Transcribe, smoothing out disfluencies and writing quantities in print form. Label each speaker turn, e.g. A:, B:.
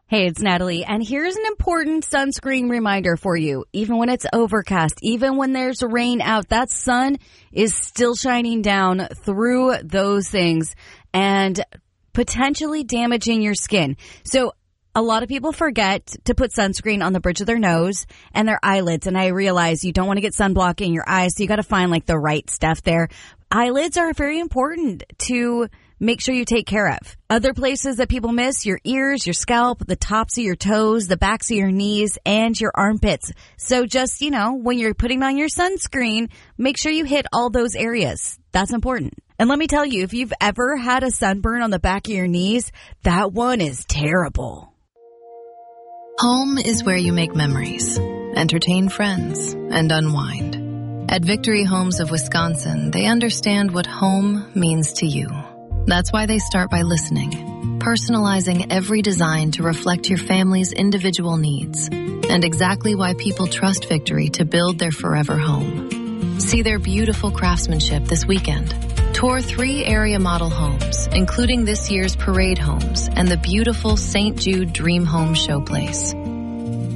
A: Hey, it's Natalie, and here's an important sunscreen reminder for you. Even when it's overcast, even when there's rain out, that sun is still shining down through those things and potentially damaging your skin. So a lot of people forget to put sunscreen on the bridge of their nose and their eyelids, and I realize you don't want to get sunblock in your eyes, so you got to find like the right stuff there. Eyelids are very important to make sure you take care of. Other places that people miss, your ears, your scalp, the tops of your toes, the backs of your knees, and your armpits. So just, when you're putting on your sunscreen, make sure you hit all those areas. That's important. And let me tell you, if you've ever had a sunburn on the back of your knees, that one is terrible.
B: Home is where you make memories, entertain friends, and unwind. At Victory Homes of Wisconsin, they understand what home means to you. That's why they start by listening, personalizing every design to reflect your family's individual needs, and exactly why people trust Victory to build their forever home. See their beautiful craftsmanship this weekend. Tour 3 area model homes, including this year's Parade Homes and the beautiful St. Jude Dream Home Showplace.